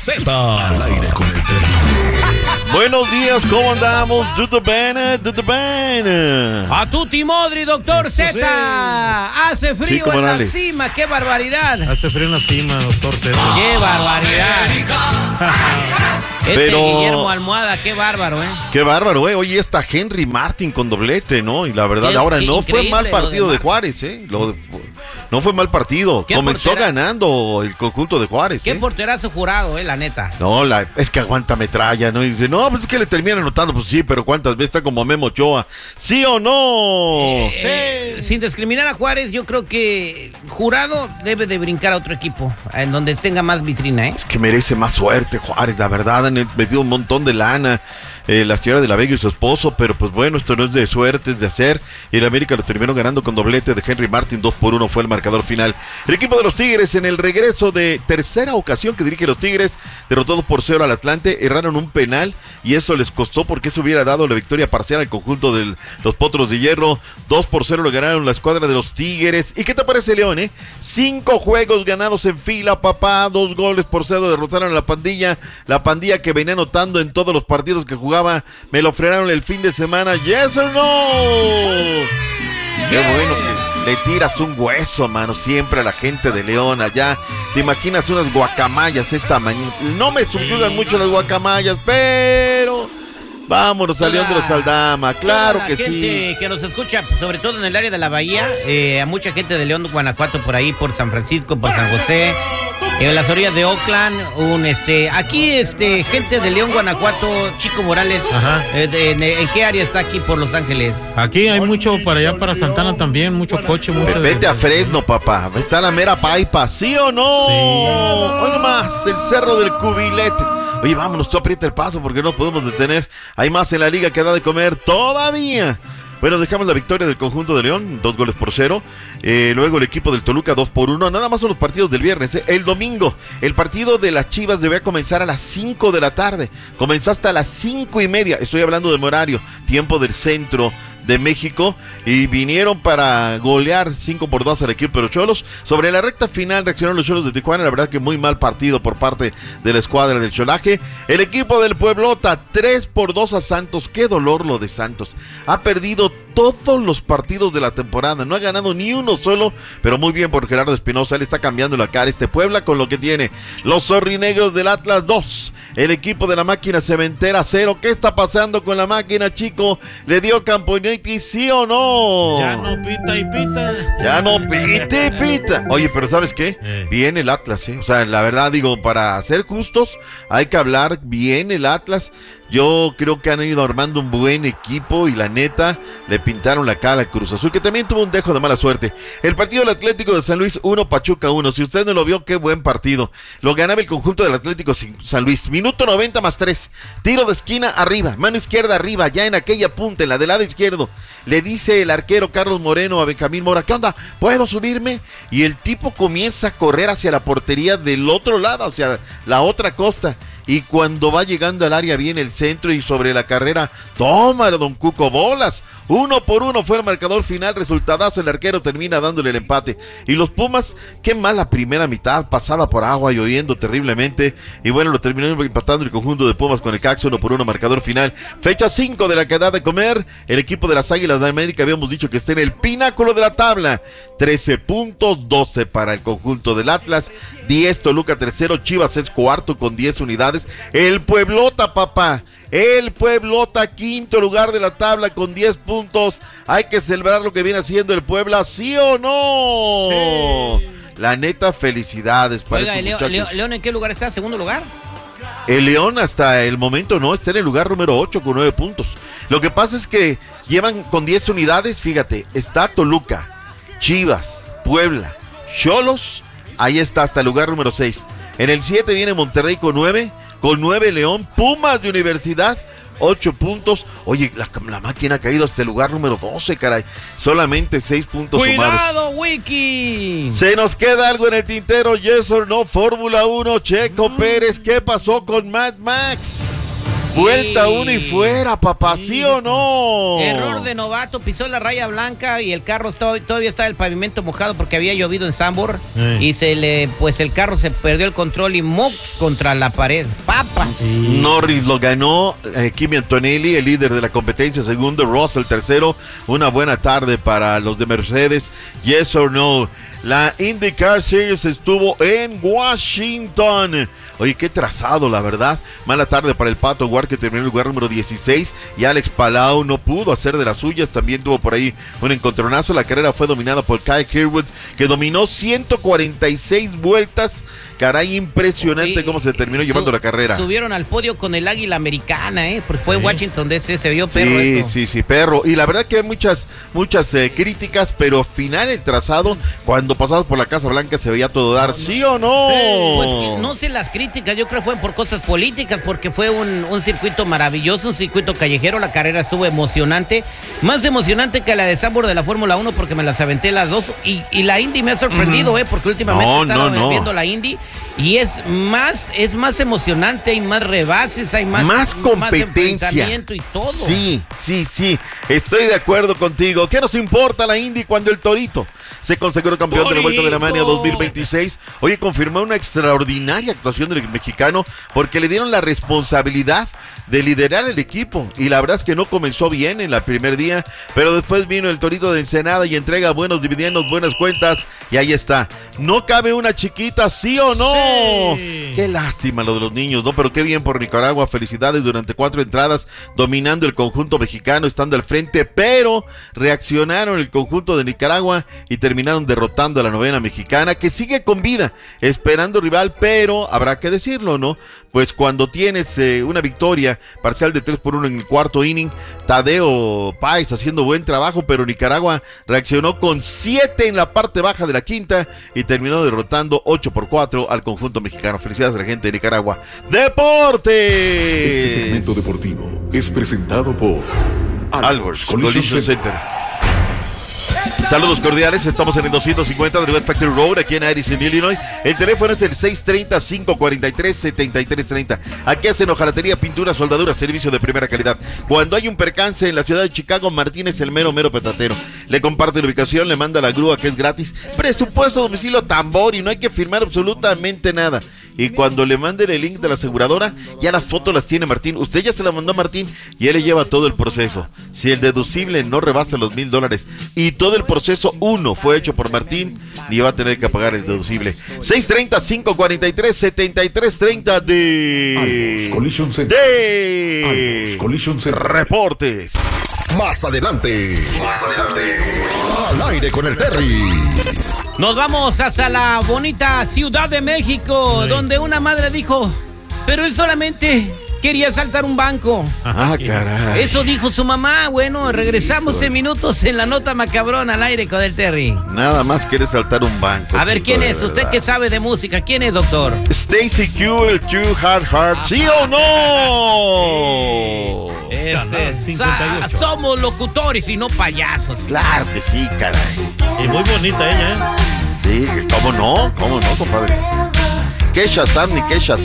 Z. Al aire con el terrible. Buenos días, ¿cómo andamos? ¿Todo bien? A tutti modri, doctor Z. Sí. Hace frío Chico en la Morales. cima, qué barbaridad. Hace frío en la cima, doctor Z. Qué barbaridad. Pero- Guillermo Almohada, qué bárbaro, ¿eh? Qué bárbaro, Oye, está Henry Martin con doblete, ¿no? Y la verdad, Qué- ahora qué no fue increíble mal lo partido de de Juárez, no fue mal partido. Qué Comenzó portera- ganando el conjunto de Juárez, Qué porterazo jurado, la neta. No, es que aguanta metralla, ¿no? Y dice, no, pues es que le terminan anotando. Pues sí, pero ¿cuántas veces está como Memo Ochoa? ¿Sí o no? Sin discriminar a Juárez, yo creo que Jurado debe de brincar a otro equipo, en donde tenga más vitrina, ¿eh? Es que merece más suerte, Juárez, la verdad, han metido un montón de lana. La señora de la Vega y su esposo, pero pues bueno, esto no es de suerte, es de hacer. Y el América lo terminó ganando con doblete de Henry Martin, 2-1 fue el marcador final. El equipo de los Tigres en el regreso de tercera ocasión que dirige los Tigres, derrotó 2-0 al Atlante, erraron un penal y eso les costó porque eso hubiera dado la victoria parcial al conjunto de los Potros de Hierro. 2-0 lo ganaron la escuadra de los Tigres. ¿Y qué te parece, León, 5 juegos ganados en fila, papá, 2-0 derrotaron a la pandilla que venía anotando en todos los partidos que jugaba. Me lo frenaron el fin de semana. ¿Yes or no? Qué bueno que le tiras un hueso, mano, siempre a la gente de León allá. Te imaginas unas guacamayas esta mañana. No me subyugan mucho las guacamayas, pero vámonos a León de los Aldama. Claro que sí. Gente que nos escucha, sobre todo en el área de la Bahía, a mucha gente de León, Guanajuato, por ahí, por San Francisco, por San José. En las orillas de Oakland, aquí gente de León, Guanajuato, Chico Morales. Ajá. ¿En qué área está aquí por Los Ángeles? Aquí hay mucho para allá, para Santana también, mucho coche, mucho. Vete a Fresno, papá. Está la mera paipa, ¿sí o no? Sí. Oye más, el Cerro del Cubilete. Oye, vámonos, tú aprieta el paso porque no podemos detener. Hay más en la liga que da de comer todavía. Bueno, dejamos la victoria del conjunto de León, 2-0. Luego el equipo del Toluca, 2-1. Nada más son los partidos del viernes. El domingo, el partido de las Chivas debía comenzar a las 5 de la tarde. Comenzó hasta las 5:30. Estoy hablando de horario, tiempo del centro de México, y vinieron para golear 5-2 al equipo de los Cholos. Sobre la recta final reaccionaron los Cholos de Tijuana. La verdad que muy mal partido por parte de la escuadra del Cholaje. El equipo del Pueblota, 3-2 a Santos. Qué dolor lo de Santos. Ha perdido todos los partidos de la temporada, no ha ganado ni uno solo, pero muy bien por Gerardo Espinosa. Él está cambiando la cara este Puebla con lo que tiene. Los zorrinegros del Atlas, 2. El equipo de la máquina cementera, 0. ¿Qué está pasando con la máquina, chico? ¿Le dio Camponitis, sí o no? Ya no pita y pita. Ya no pita y pita. Oye, pero ¿sabes qué? Bien el Atlas, O sea, la verdad, digo, para ser justos, hay que hablar bien el Atlas. Yo creo que han ido armando un buen equipo y la neta le pintaron la cara al Cruz Azul, que también tuvo un dejo de mala suerte. El partido del Atlético de San Luis 1, Pachuca 1. Si usted no lo vio, qué buen partido. Lo ganaba el conjunto del Atlético San Luis. Minuto 90 más 3. Tiro de esquina arriba, mano izquierda arriba, ya en aquella punta, en la del lado izquierdo. Le dice el arquero Carlos Moreno a Benjamín Mora, ¿qué onda? ¿Puedo subirme? Y el tipo comienza a correr hacia la portería del otro lado, hacia la otra costa. Y cuando va llegando al área viene el centro y sobre la carrera, tómalo, don Cuco, bolas. 1-1 fue el marcador final, resultadazo, el arquero termina dándole el empate. Y los Pumas, qué mala primera mitad, pasada por agua, lloviendo terriblemente. Y bueno, lo terminó empatando el conjunto de Pumas con el Cax, 1-1 marcador final. Fecha 5 de la que da de comer. El equipo de las Águilas de América, habíamos dicho que está en el pináculo de la tabla. 13 puntos, 12 para el conjunto del Atlas. 10 Toluca tercero, Chivas es cuarto con 10 unidades. El Pueblota, papá. El Pueblota, quinto lugar de la tabla con 10 puntos. Hay que celebrar lo que viene haciendo el Puebla, ¿sí o no? Sí. La neta, felicidades para Oiga, León, ¿en qué lugar está? ¿Segundo lugar? El León hasta el momento no, está en el lugar número 8 con 9 puntos. Lo que pasa es que llevan con 10 unidades, fíjate, está Toluca, Chivas, Puebla, Xolos, ahí está hasta el lugar número 6. En el 7 viene Monterrey con 9, León, Pumas de Universidad, 8 puntos. Oye, la máquina ha caído hasta el lugar número 12, caray. Solamente 6 puntos sumados. ¡Cuidado, Wiki! Se nos queda algo en el tintero, yes or no, Fórmula 1, Checo Pérez, ¿qué pasó con Mad Max? Vuelta uno y fuera, papá, ¿sí o no? Error de novato, pisó la raya blanca y el carro todavía estaba el pavimento mojado porque había llovido en Sambor. Y el carro se perdió el control y mox contra la pared. Papas. Sí. Norris lo ganó, Kimi Antonelli, el líder de la competencia, segundo, Russell tercero. Una buena tarde para los de Mercedes. Yes or no. La IndyCar Series estuvo en Washington. Oye, qué trazado, la verdad. Mala tarde para el Pato Ward, que terminó en el lugar número 16. Y Alex Palau no pudo hacer de las suyas. También tuvo por ahí un encontronazo. La carrera fue dominada por Kyle Kirkwood, que dominó 146 vueltas. Caray, impresionante cómo se terminó llevando la carrera. Subieron al podio con el Águila Americana, porque fue en Washington DC, se vio perro eso. Sí, perro. Y la verdad que hay muchas críticas, pero final el trazado, cuando pasamos por la Casa Blanca se veía todo dar, ¿sí o no? Pues que no sé las críticas, yo creo que fue por cosas políticas, porque fue un circuito maravilloso, un circuito callejero, la carrera estuvo emocionante, más emocionante que la de Sambor de la Fórmula 1, porque me las aventé las dos, y la Indy me ha sorprendido, porque últimamente estaba viendo la Indy, y es más emocionante, hay más rebases, hay más competencia y todo. Sí, estoy de acuerdo contigo. ¿Qué nos importa la Indy cuando el Torito se consagró campeón de la Vuelta de la Mania 2026? Oye, confirmó una extraordinaria actuación del mexicano porque le dieron la responsabilidad de liderar el equipo, y la verdad es que no comenzó bien en el primer día, pero después vino el Torito de Ensenada y entrega buenos dividendos, buenas cuentas, y ahí está. No cabe una chiquita, ¿sí o no? Sí. Qué lástima lo de los niños, ¿no? Pero qué bien por Nicaragua, felicidades durante 4 entradas, dominando el conjunto mexicano, estando al frente, pero reaccionaron el conjunto de Nicaragua y terminaron derrotando a la novena mexicana, que sigue con vida, esperando rival, pero habrá que decirlo, ¿no? Pues cuando tienes una victoria parcial de 3-1 en el cuarto inning, Tadeo Páez haciendo buen trabajo, pero Nicaragua reaccionó con 7 en la parte baja de la quinta y terminó derrotando 8-4 al conjunto mexicano. Felicidades a la gente de Nicaragua. ¡Deportes! Este segmento deportivo es presentado por Alborz Collision Center. Saludos cordiales, estamos en el 250 de West Factory Road, aquí en Addison, Illinois. El teléfono es el 630-543-7330. Aquí hacen hojalatería, pintura, soldadura, servicio de primera calidad. Cuando hay un percance en la ciudad de Chicago, Martín es el mero petatero. Le comparte la ubicación, le manda la grúa, que es gratis. Presupuesto, domicilio, tambor, y no hay que firmar absolutamente nada. Y cuando le manden el link de la aseguradora, ya las fotos las tiene Martín. Usted ya se la mandó a Martín y él le lleva todo el proceso. Si el deducible no rebasa los $1,000 y todo el proceso 1 fue hecho por Martín, ni va a tener que pagar el deducible. 630-543-7330 de Collision Center. Collision Center. Reportes. Más adelante. Al aire con el Terry. Nos vamos hasta la bonita Ciudad de México, donde una madre dijo, pero él solamente quería asaltar un banco. Caray. Eso dijo su mamá. Bueno, regresamos en minutos en la nota macabrona al aire con el Terry. Nada más quiere saltar un banco. A ver, ¿quién es? Usted que sabe de música, ¿quién es, doctor? Stacy Q, el Q Hard Heart, ¿sí o no? Canal 58. Somos locutores y no payasos. Claro que sí, caray. Y muy bonita ella, Sí, ¿cómo no, compadre? ¿Qué Shazam ni qué Shazam?